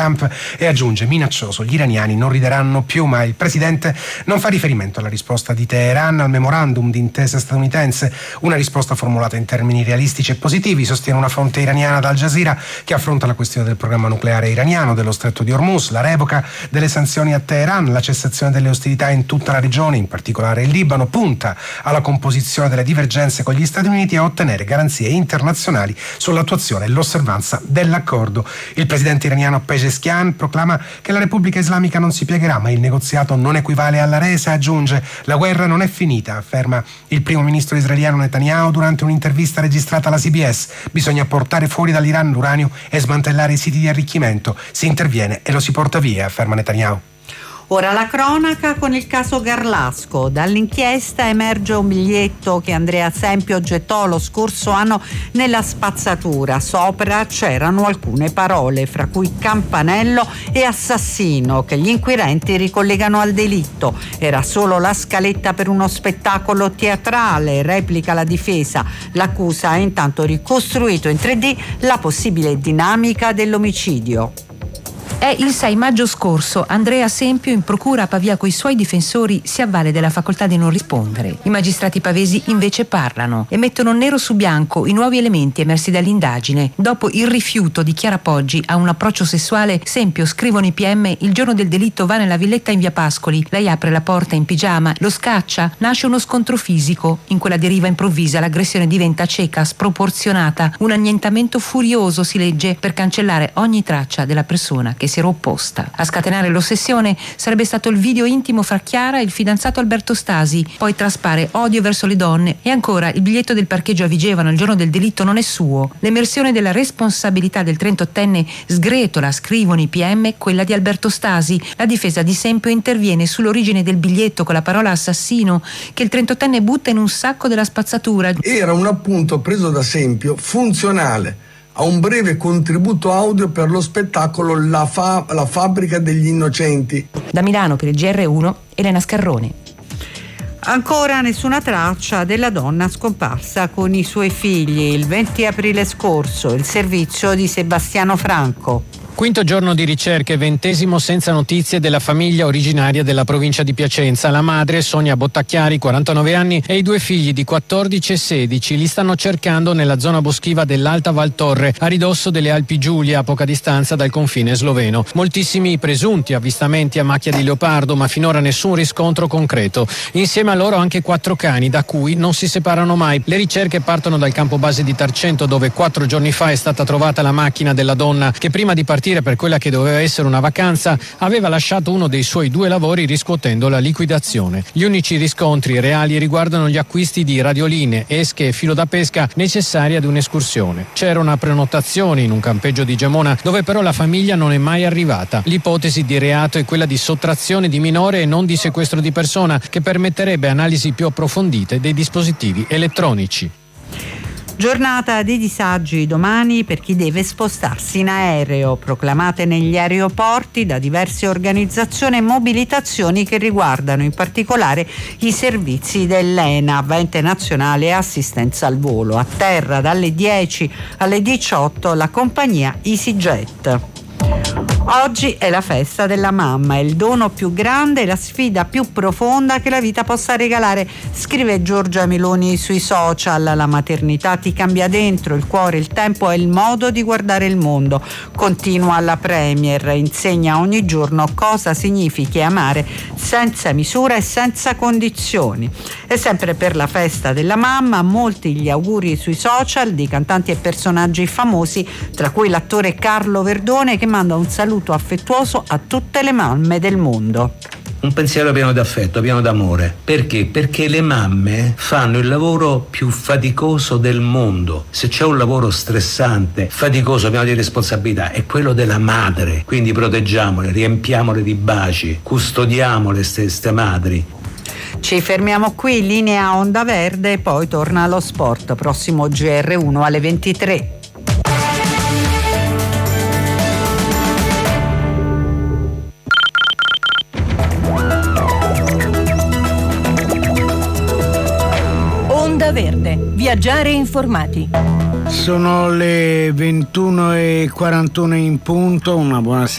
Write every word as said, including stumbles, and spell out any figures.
Trump e aggiunge minaccioso: gli iraniani non rideranno più mai. Il presidente non fa riferimento alla risposta di Teheran al memorandum di intesa statunitense, una risposta formulata in termini realistici e positivi, sostiene una fonte iraniana ad Al Jazeera, che affronta la questione del programma nucleare iraniano, dello stretto di Hormuz, la revoca delle sanzioni a Teheran, la cessazione delle ostilità in tutta la regione, in particolare il Libano, punta alla composizione delle divergenze con gli Stati Uniti e a ottenere garanzie internazionali sull'attuazione e l'osservanza dell'accordo. Il presidente iraniano Pezeshkian proclama che la Repubblica Islamica non si piegherà, ma il negoziato non equivale alla resa, aggiunge: la guerra non è finita, afferma il primo ministro israeliano Netanyahu durante un'intervista registrata alla C B S. Bisogna portare fuori dall'Iran l'uranio e smantellare i siti di arricchimento. Si interviene e lo si porta via, afferma Netanyahu. Ora la cronaca con il caso Garlasco. Dall'inchiesta emerge un biglietto che Andrea Sempio gettò lo scorso anno nella spazzatura. Sopra c'erano alcune parole, fra cui campanello e assassino, che gli inquirenti ricollegano al delitto. Era solo la scaletta per uno spettacolo teatrale, replica la difesa. L'accusa ha intanto ricostruito in tre D la possibile dinamica dell'omicidio. È il sei maggio scorso. Andrea Sempio, in procura a Pavia coi suoi difensori, si avvale della facoltà di non rispondere. I magistrati pavesi invece parlano e mettono nero su bianco i nuovi elementi emersi dall'indagine. Dopo il rifiuto di Chiara Poggi a un approccio sessuale, Sempio, scrivono i P M, il giorno del delitto va nella villetta in via Pascoli. Lei apre la porta in pigiama, lo scaccia, nasce uno scontro fisico. In quella deriva improvvisa l'aggressione diventa cieca, sproporzionata. Un annientamento furioso, si legge, per cancellare ogni traccia della persona che si era opposta. A scatenare l'ossessione sarebbe stato il video intimo fra Chiara e il fidanzato Alberto Stasi. Poi traspare odio verso le donne e ancora il biglietto del parcheggio a Vigevano il giorno del delitto non è suo. L'emersione della responsabilità del trentottenne sgretola, scrivono i P M, quella di Alberto Stasi. La difesa di Sempio interviene sull'origine del biglietto con la parola assassino che il trentottenne butta in un sacco della spazzatura. Era un appunto preso da Sempio funzionale a un breve contributo audio per lo spettacolo La, fa- la fabbrica degli innocenti. Da Milano per il G R uno, Elena Scarrone. Ancora nessuna traccia della donna scomparsa con i suoi figli. Il venti aprile scorso, il servizio di Sebastiano Franco. Quinto giorno di ricerche, ventesimo senza notizie della famiglia originaria della provincia di Piacenza. La madre, Sonia Bottacchiari, quarantanove anni, e i due figli di quattordici e sedici li stanno cercando nella zona boschiva dell'Alta Val Torre, a ridosso delle Alpi Giulie, a poca distanza dal confine sloveno. Moltissimi presunti avvistamenti a macchia di leopardo, ma finora nessun riscontro concreto. Insieme a loro anche quattro cani, da cui non si separano mai. Le ricerche partono dal campo base di Tarcento, dove quattro giorni fa è stata trovata la macchina della donna che, prima di partire per quella che doveva essere una vacanza, aveva lasciato uno dei suoi due lavori riscuotendo la liquidazione. Gli unici riscontri reali riguardano gli acquisti di radioline, esche e filo da pesca necessari ad un'escursione. C'era una prenotazione in un campeggio di Gemona, dove però la famiglia non è mai arrivata. L'ipotesi di reato è quella di sottrazione di minore e non di sequestro di persona, che permetterebbe analisi più approfondite dei dispositivi elettronici. Giornata di disagi domani per chi deve spostarsi in aereo, proclamate negli aeroporti da diverse organizzazioni e mobilitazioni che riguardano in particolare i servizi dell'E N A V, Ente Nazionale Assistenza al Volo. A terra dalle dieci alle diciotto la compagnia EasyJet. Oggi è la festa della mamma, è il dono più grande e la sfida più profonda che la vita possa regalare, scrive Giorgia Meloni sui social. La maternità ti cambia dentro, il cuore, il tempo e il modo di guardare il mondo. Continua la Premier, insegna ogni giorno cosa significhi amare senza misura e senza condizioni. E sempre per la festa della mamma, molti gli auguri sui social di cantanti e personaggi famosi, tra cui l'attore Carlo Verdone, che manda un saluto affettuoso a tutte le mamme del mondo. Un pensiero pieno d'affetto, pieno d'amore. Perché? Perché le mamme fanno il lavoro più faticoso del mondo. Se c'è un lavoro stressante, faticoso, pieno di responsabilità, è quello della madre. Quindi proteggiamole, riempiamole di baci, custodiamole stesse madri. Ci fermiamo qui, linea Onda Verde, poi torna allo sport. Prossimo G R uno alle ventitré. Verde, viaggiare informati. Sono le ventuno e quarantuno in punto, una buona